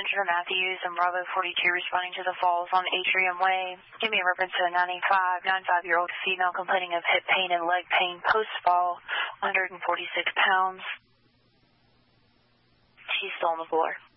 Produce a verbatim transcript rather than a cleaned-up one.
Ranger Matthews and Bravo forty-two responding to the falls on Atrium Way. Give me a reference to a ninety-five, ninety-five-year-old female complaining of hip pain and leg pain post-fall, one hundred forty-six pounds. She's still on the floor.